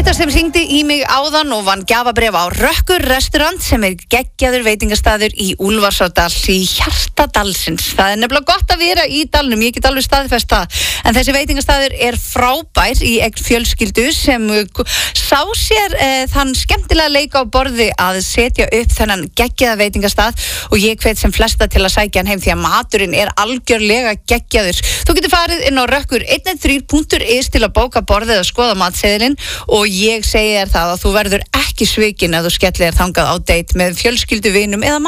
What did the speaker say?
Birgitta sem hringdi í mig áðan og vann gjafabréf á Rökkur restaurant sem geggjaður veitingastaður í Úlfarsárdal í hjarta dalsins. Það nefnilega gott að vera í dalnum, ég get alveg staðfest það. En þessi veitingastaður frábær í eign fjölskyldu sem sá sér þann skemmtilega leik á borði að setja upp þennan geggjaða veitingastað og ég hvet sem flesta til að sækja hann heim því að maturinn algjörlega geggjaður. Þú getur farið inn á rökkur113.is til að bóka borðið og skoða matseðilinn og ég segi þér það að þú verður ekki svikin ef þú skellir þangað á date með fjölskyldu, vinum eða